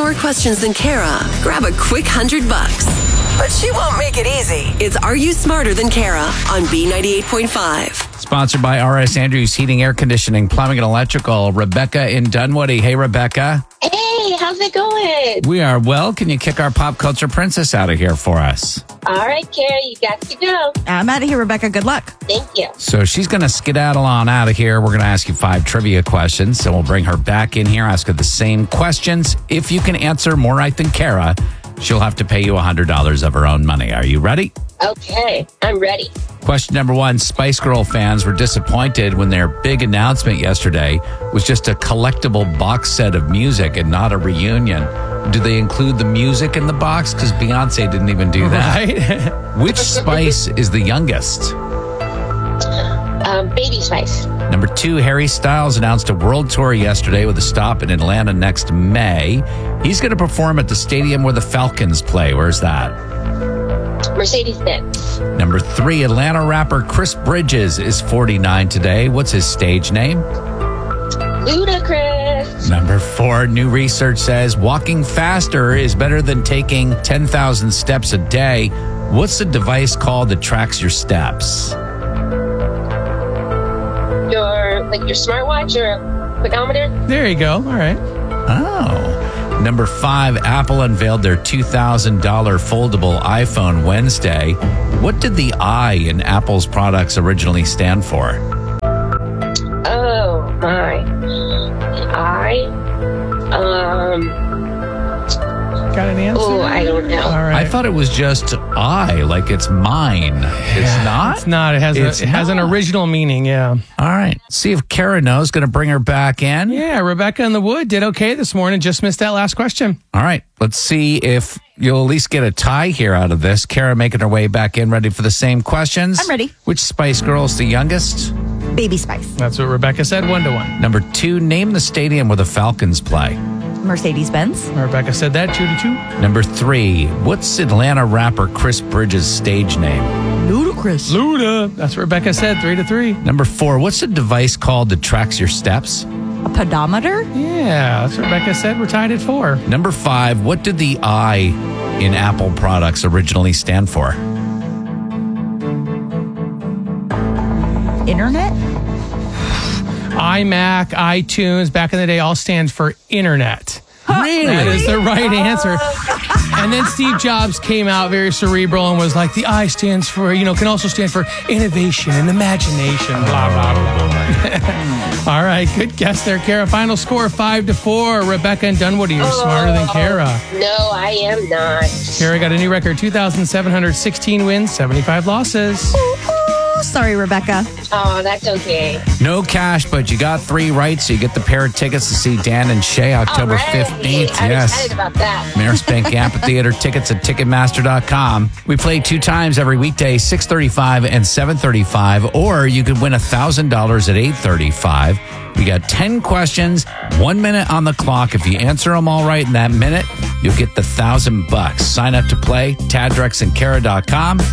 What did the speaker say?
more questions than Kara, grab a quick $100. But she won't make it easy. It's Are You Smarter Than Kara on B98.5. Sponsored by R.S. Andrews Heating, Air Conditioning, Plumbing, and Electrical. Rebecca in Dunwoody. Hey, Rebecca. Hey, how's it going? We are well. Can you kick our pop culture princess out of here for us? All right, Kara, you got to go. I'm out of here, Rebecca. Good luck. Thank you. So she's going to skedaddle on out of here. We're going to ask you 5 trivia questions. So we'll bring her back in here, ask her the same questions. If you can answer more right than Kara, she'll have to pay you $100 of her own money. Are you ready? Okay, I'm ready. Question number 1. Spice Girl fans were disappointed when their big announcement yesterday was just a collectible box set of music and not a reunion. Do they include the music in the box? Because Beyonce didn't even do that. Right? Which Spice is the youngest? Baby Spice. Number 2, Harry Styles announced a world tour yesterday with a stop in Atlanta next May. He's going to perform at the stadium where the Falcons play. Where's that? Mercedes-Benz. Number 3, Atlanta rapper Chris Bridges is 49 today. What's his stage name? Ludacris. Number 4, new research says walking faster is better than taking 10,000 steps a day. What's the device called that tracks your steps? Your smartwatch or pedometer? There you go. All right. Oh. Number 5, Apple unveiled their $2,000 foldable iPhone Wednesday. What did the I in Apple's products originally stand for? Oh, my. Got an answer? Oh, I don't know. All right. I thought it was just I, like it's mine. It's not? It's not. It has an original meaning, yeah. All right. See if Kara knows. Going to bring her back in. Yeah, Rebecca in the Wood did okay this morning. Just missed that last question. All right. Let's see if you'll at least get a tie here out of this. Kara making her way back in, ready for the same questions. I'm ready. Which Spice Girl is the youngest? Baby Spice. That's what Rebecca said, 1-1. Number 2, name the stadium where the Falcons play. Mercedes-Benz. Rebecca said that, 2-2. Number 3, what's Atlanta rapper Chris Bridges' stage name? Ludacris. Luda. That's what Rebecca said, 3-3. Number 4, what's the device called that tracks your steps? A pedometer? Yeah, that's what Rebecca said. We're tied at 4. Number 5, what did the I in Apple products originally stand for? Internet? iMac, iTunes, back in the day, all stands for internet. Really? That is the right answer. And then Steve Jobs came out very cerebral and was like, the I stands for, can also stand for innovation and imagination, blah, blah, blah. All right, good guess there, Kara. Final score, 5-4. Rebecca and Dunwoody, you're smarter than Kara. No, I am not. Kara got a new record, 2,716 wins, 75 losses. Sorry, Rebecca. Oh, that's okay. No cash, but you got 3 right, so you get the pair of tickets to see Dan and Shay October 15th. I'm Yes. excited about that. Maris Bank Amphitheater tickets at Ticketmaster.com. We play 2 times every weekday, 6:35 and 7:35, or you could win $1,000 at 8:35. We got 10 questions, 1 minute on the clock. If you answer them all right in that minute, you'll get the $1,000. Sign up to play, tadrexandkara.com.